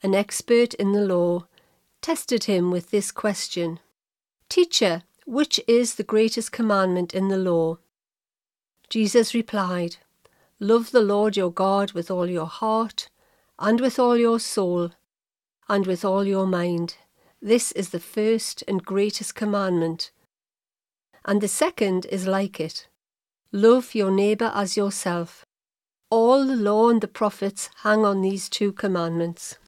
an expert in the law, tested him with this question: "Teacher, which is the greatest commandment in the law?" Jesus replied, "Love the Lord your God with all your heart, and with all your soul, and with all your mind. This is the first and greatest commandment. And the second is like it. Love your neighbor as yourself. All the law and the prophets hang on these two commandments."